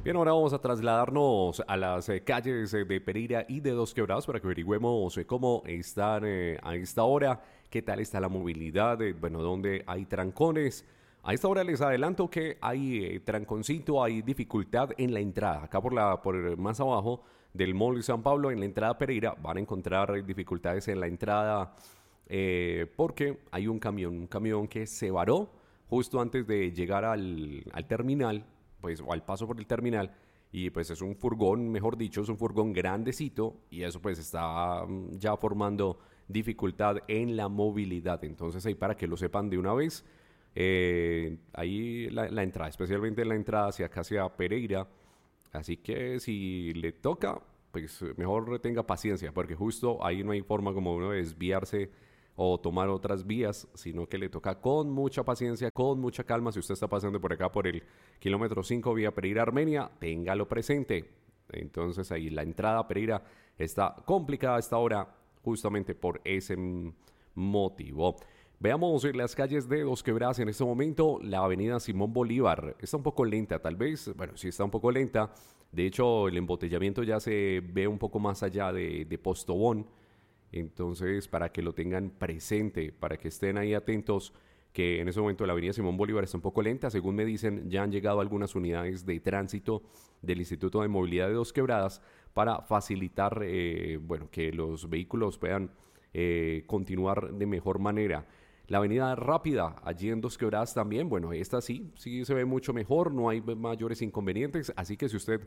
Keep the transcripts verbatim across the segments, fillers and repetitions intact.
Bien, ahora vamos a trasladarnos a las eh, calles eh, de Pereira y de Dos Quebradas para que averigüemos eh, cómo están eh, a esta hora, qué tal está la movilidad, eh, bueno, dónde hay trancones. A esta hora les adelanto que hay eh, tranconcito, hay dificultad en la entrada. Acá por la por más abajo del Mall de San Pablo, en la entrada a Pereira, van a encontrar eh, dificultades en la entrada eh, porque hay un camión, un camión que se varó justo antes de llegar al, al terminal, pues, o al paso por el terminal, y pues es un furgón, mejor dicho, es un furgón grandecito, y eso pues está mm, ya formando dificultad en la movilidad. Entonces ahí para que lo sepan de una vez, eh, ahí la, la entrada, especialmente la entrada hacia acá, hacia Pereira, así que si le toca, pues mejor tenga paciencia, porque justo ahí no hay forma como uno de desviarse o tomar otras vías, sino que le toca con mucha paciencia, con mucha calma. Si usted está pasando por acá por el kilómetro cinco vía Pereira Armenia, téngalo presente. Entonces ahí la entrada a Pereira está complicada a esta hora justamente por ese motivo. Veamos en las calles de Dos Quebradas en este momento. La avenida Simón Bolívar está un poco lenta, tal vez, bueno, sí está un poco lenta. De hecho, el embotellamiento ya se ve un poco más allá de, de Postobón. Entonces, para que lo tengan presente, para que estén ahí atentos, que en ese momento la avenida Simón Bolívar está un poco lenta. Según me dicen, ya han llegado algunas unidades de tránsito del Instituto de Movilidad de Dos Quebradas para facilitar, eh, bueno, que los vehículos puedan eh, continuar de mejor manera. La avenida Rápida, allí en Dos Quebradas también, bueno, esta sí, sí se ve mucho mejor, no hay mayores inconvenientes, así que si usted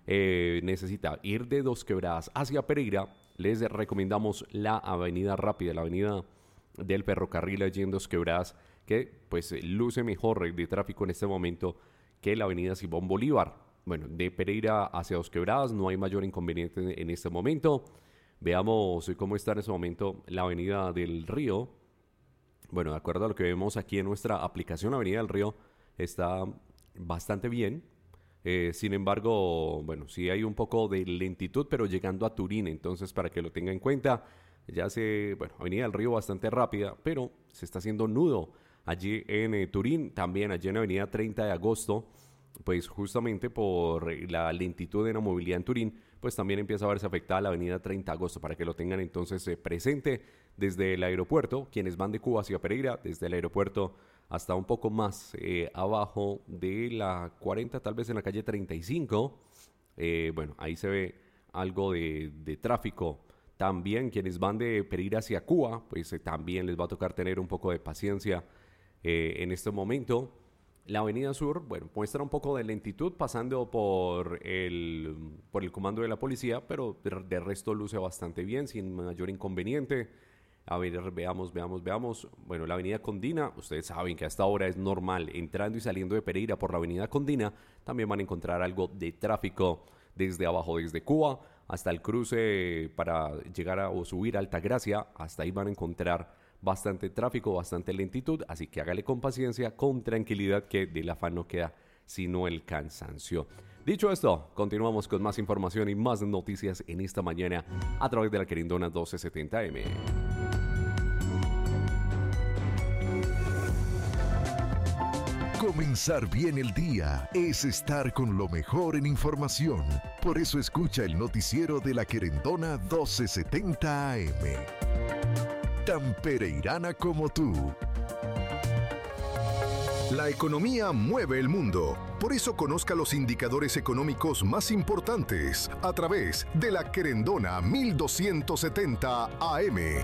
eh, necesita ir de Dos Quebradas hacia Pereira, les recomendamos la avenida Rápida, la avenida del ferrocarril allí en Dos Quebradas, que pues luce mejor de tráfico en este momento que la avenida Simón Bolívar. Bueno, de Pereira hacia Dos Quebradas no hay mayor inconveniente en este momento. Veamos cómo está en este momento la avenida del Río. Bueno, de acuerdo a lo que vemos aquí en nuestra aplicación, Avenida del Río está bastante bien. Eh, sin embargo, bueno, sí hay un poco de lentitud, pero llegando a Turín, entonces para que lo tenga en cuenta, ya se, bueno, Avenida del Río bastante rápida, pero se está haciendo nudo allí en eh, Turín, también allí en Avenida treinta de agosto, pues justamente por la lentitud de la movilidad en Turín, pues también empieza a verse afectada la avenida treinta de agosto, para que lo tengan entonces eh, presente desde el aeropuerto, quienes van de Cuba hacia Pereira, desde el aeropuerto hasta un poco más eh, abajo de la cuarenta, tal vez en la calle treinta y cinco, eh, bueno, ahí se ve algo de, de tráfico. También quienes van de Pereira hacia Cuba, pues eh, también les va a tocar tener un poco de paciencia eh, en este momento. La avenida Sur, bueno, muestra un poco de lentitud pasando por el, por el comando de la policía, pero de, de resto luce bastante bien, sin mayor inconveniente. A ver, veamos, veamos, veamos. Bueno, la avenida Condina, ustedes saben que a esta hora es normal, entrando y saliendo de Pereira por la avenida Condina, también van a encontrar algo de tráfico desde abajo, desde Cuba hasta el cruce para llegar a, o subir a Altagracia, hasta ahí van a encontrar bastante tráfico, bastante lentitud, así que hágale con paciencia, con tranquilidad, que del afán no queda sino el cansancio. Dicho esto, continuamos con más información y más noticias en esta mañana a través de la Querendona doce setenta eme. Comenzar bien el día es estar con lo mejor en información. Por eso escucha el noticiero de la Querendona doce setenta eme. Tan pereirana como tú. La economía mueve el mundo. Por eso conozca los indicadores económicos más importantes a través de la Querendona mil doscientos setenta A M.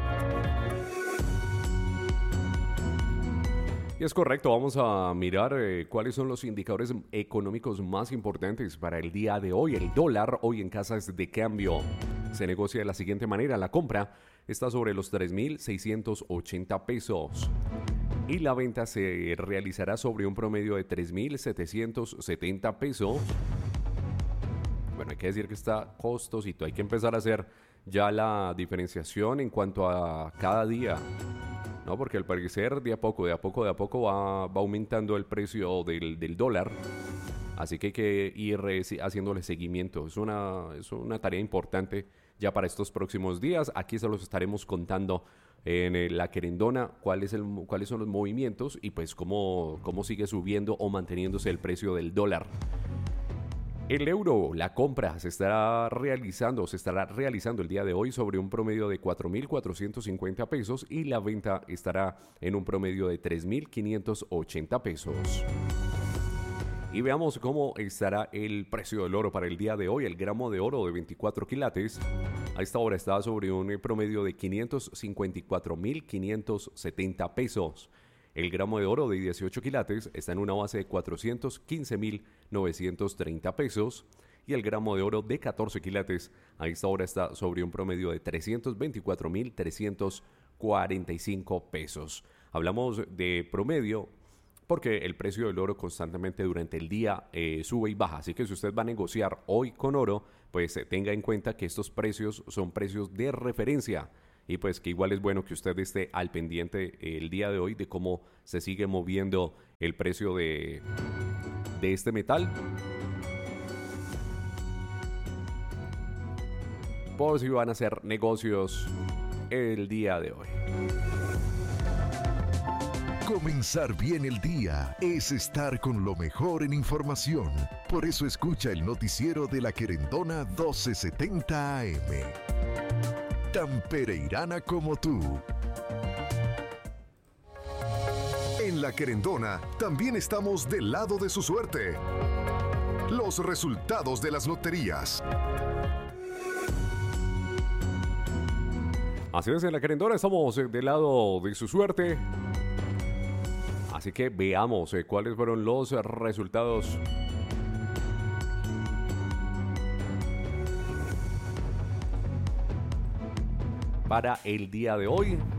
Y es correcto, vamos a mirar eh, cuáles son los indicadores económicos más importantes para el día de hoy. El dólar hoy en casas de cambio se negocia de la siguiente manera. La compra está sobre los tres mil seiscientos ochenta pesos y la venta se realizará sobre un promedio de tres mil setecientos setenta pesos. Bueno, hay que decir que está costosito, hay que empezar a hacer ya la diferenciación en cuanto a cada día, ¿no? Porque al parecer de a poco, de a poco, de a poco va, va aumentando el precio del, del dólar. Así que hay que ir eh, haciéndole seguimiento. Es una, es una tarea importante ya para estos próximos días. Aquí se los estaremos contando en eh, la Querendona cuál es el, cuáles son los movimientos y pues cómo, cómo sigue subiendo o manteniéndose el precio del dólar. El euro, la compra se estará realizando, se estará realizando el día de hoy sobre un promedio de cuatro mil cuatrocientos cincuenta pesos y la venta estará en un promedio de tres mil quinientos ochenta pesos. Y veamos cómo estará el precio del oro para el día de hoy. El gramo de oro de veinticuatro quilates a esta hora está sobre un promedio de quinientos cincuenta y cuatro mil quinientos setenta pesos. El gramo de oro de dieciocho quilates está en una base de cuatrocientos quince mil novecientos treinta pesos y el gramo de oro de catorce quilates a esta hora está sobre un promedio de trescientos veinticuatro mil trescientos cuarenta y cinco pesos. Hablamos de promedio porque el precio del oro constantemente durante el día eh, sube y baja, así que si usted va a negociar hoy con oro, pues eh, tenga en cuenta que estos precios son precios de referencia. Y pues que igual es bueno que usted esté al pendiente el día de hoy de cómo se sigue moviendo el precio de, de este metal. Por si van a hacer negocios el día de hoy. Comenzar bien el día es estar con lo mejor en información. Por eso escucha el noticiero de La Querendona doce setenta A M. Tan pereirana como tú. En La Querendona también estamos del lado de su suerte. Los resultados de las loterías. Así es, en La Querendona estamos del lado de su suerte. Así que veamos eh, cuáles fueron los resultados para el día de hoy.